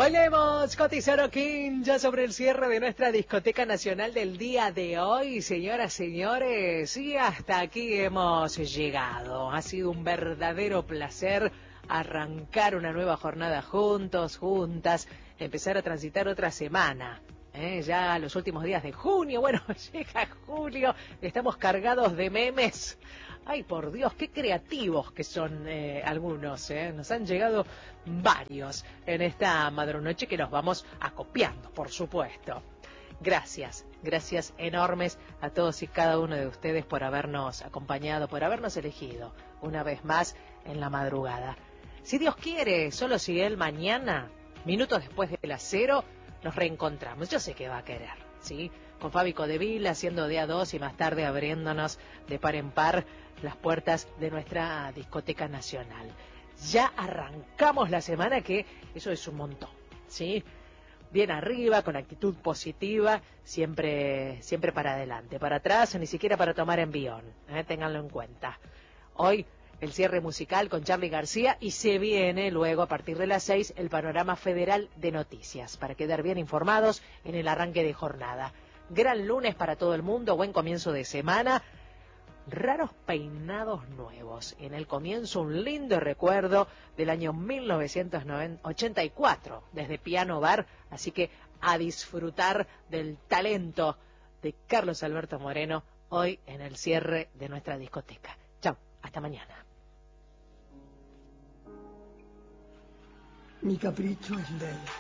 Bailemos, Cotizano King, ya sobre el cierre de nuestra discoteca nacional del día de hoy, señoras, señores, y hasta aquí hemos llegado. Ha sido un verdadero placer arrancar una nueva jornada juntos, juntas, empezar a transitar otra semana. Ya los últimos días de junio, bueno, llega julio, estamos cargados de memes. Ay, por Dios, qué creativos que son algunos, nos han llegado varios en esta madrunoche que nos vamos acopiando, por supuesto. Gracias, gracias enormes a todos y cada uno de ustedes por habernos acompañado, por habernos elegido una vez más en la madrugada. Si Dios quiere, solo si Él mañana, minutos después de las 0, nos reencontramos. Yo sé que va a querer, ¿sí? Con Fabi Codevil haciendo de a 2 y más tarde abriéndonos de par en par las puertas de nuestra discoteca nacional. Ya arrancamos la semana, que eso es un montón, ¿sí? Bien arriba, con actitud positiva, siempre para adelante, para atrás, ni siquiera para tomar envión, ténganlo en cuenta. Hoy el cierre musical con Charly García y se viene luego a partir de las 6 el panorama federal de noticias para quedar bien informados en el arranque de jornada. Gran lunes para todo el mundo, buen comienzo de semana. Raros peinados nuevos. En el comienzo un lindo recuerdo del año 1984 desde Piano Bar, así que a disfrutar del talento de Carlos Alberto Moreno hoy en el cierre de nuestra discoteca. Chao, hasta mañana. Mi capricho es ley.